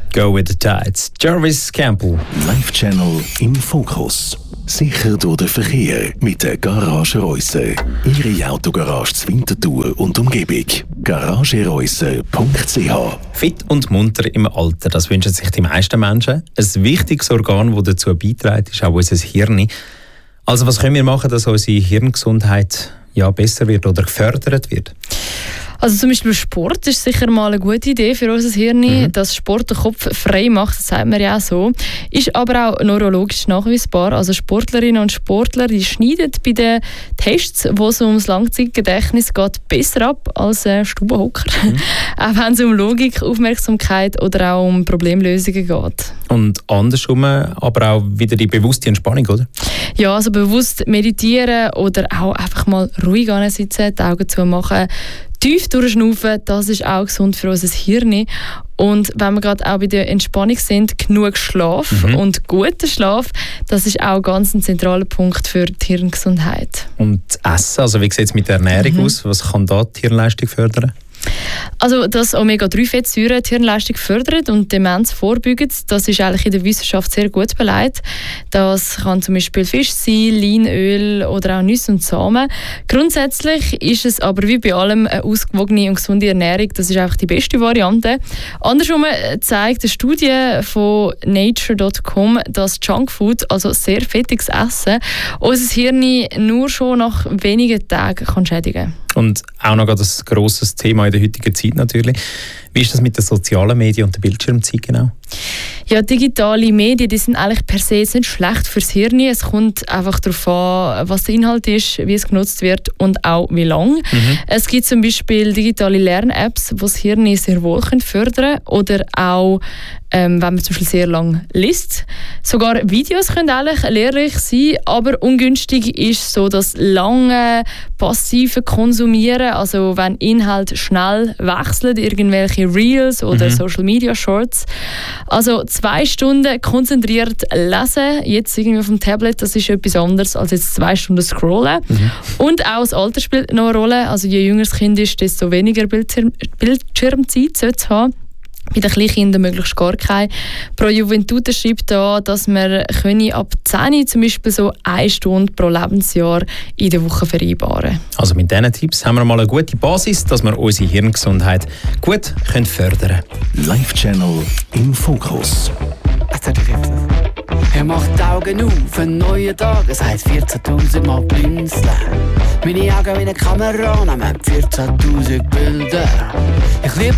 Go with the Tides. Jarvis Campbell. Live-Channel im Fokus. Sicher durch den Verkehr mit der Garage Reusser. Ihre Autogarage zur Winterthur und Umgebung. garagereusser.ch. Fit und munter im Alter, das wünschen sich die meisten Menschen. Ein wichtiges Organ, das dazu beiträgt, ist auch unser Hirn. Also was können wir machen, dass unsere Hirngesundheit besser wird oder gefördert wird? Also zum Beispiel Sport ist sicher mal eine gute Idee für unser Hirn, dass Sport den Kopf frei macht, das sagt man ja auch so. Ist aber auch neurologisch nachweisbar. Also Sportlerinnen und Sportler, die schneiden bei den Tests, wo es ums Langzeitgedächtnis geht, besser ab als Stubenhocker. Auch wenn es um Logik, Aufmerksamkeit oder auch um Problemlösungen geht. Und andersrum aber auch wieder die bewusste Entspannung, oder? Ja, also bewusst meditieren oder auch einfach mal ruhig sitzen, die Augen zumachen, tief durchschnaufen, das ist auch gesund für unser Hirn. Und wenn wir gerade auch bei der Entspannung sind, genug Schlaf und guter Schlaf, das ist auch ganz ein zentraler Punkt für die Hirngesundheit. Und Essen, also wie sieht es mit der Ernährung aus? Was kann da die Hirnleistung fördern? Also, dass Omega-3-Fettsäuren die Hirnleistung fördern und Demenz vorbeugen, das ist eigentlich in der Wissenschaft sehr gut belegt. Das kann zum Beispiel Fisch sein, Leinöl oder auch Nüsse und Samen. Grundsätzlich ist es aber wie bei allem eine ausgewogene und gesunde Ernährung, das ist einfach die beste Variante. Andersrum zeigt eine Studie von Nature.com, dass Junkfood, also sehr fettiges Essen, unser Hirn nur schon nach wenigen Tagen kann schädigen kann. Und auch noch ein grosses Thema in der heutigen Zeit natürlich. Wie ist das mit den sozialen Medien und der Bildschirmzeit genau? Ja, digitale Medien, die sind eigentlich per se nicht schlecht fürs Hirn. Es kommt einfach darauf an, was der Inhalt ist, wie es genutzt wird und auch wie lang. Es gibt zum Beispiel digitale Lern-Apps, die das Hirn sehr wohl fördern können. Oder auch, wenn man zum Beispiel sehr lang liest. Sogar Videos können eigentlich lehrreich sein, aber ungünstig ist so das lange passive Konsumieren. Also wenn Inhalt schnell wechselt, irgendwelche Reels oder Social Media Shorts. Also 2 Stunden konzentriert lesen, jetzt irgendwie auf dem Tablet, das ist etwas anderes als jetzt 2 Stunden scrollen. Und auch das Alter spielt noch eine Rolle. Also je jünger das Kind ist, desto weniger Bildschirmzeit sollte es haben. Bei den Kleinkindern möglichst gar keine. Pro Juventute schreibt da, dass man ab 10 zum Beispiel so 1 Stunde pro Lebensjahr in der Woche vereinbaren. Also mit diesen Tipps haben wir mal eine gute Basis, dass wir unsere Hirngesundheit gut fördern können. Live-Channel im Fokus. Er macht die Augen auf, einen neuen Tag, es heisst 14.000 Mal blinzeln. Meine Augen wie eine Kamera nehmen 14.000 Bilder. Ich liebe